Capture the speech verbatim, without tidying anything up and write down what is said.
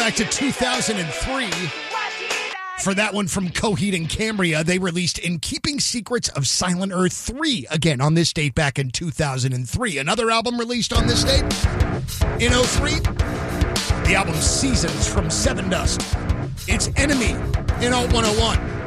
Back to two thousand three. For that one from Coheed and Cambria, they released In Keeping Secrets of Silent Earth three, again on this date back in two thousand three. Another album released on this date in oh three, the album Seasons from Seven Dust. It's Enemy in oh one oh one.